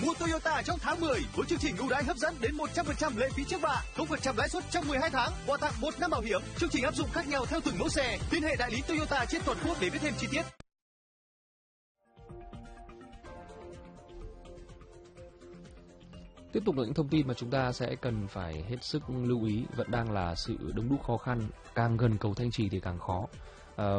mua Toyota trong tháng 10 với chương trình ưu đãi hấp dẫn đến 100% lệ phí trước bạ, 0% lãi suất trong 12 tháng, quà tặng 1 năm bảo hiểm. Chương trình áp dụng khác nhau theo từng mẫu xe. Liên hệ đại lý Toyota trên toàn quốc để biết thêm chi tiết. Tiếp tục là những thông tin mà chúng ta sẽ cần phải hết sức lưu ý, vẫn đang là sự đông đúc khó khăn, càng gần cầu Thanh Trì thì càng khó.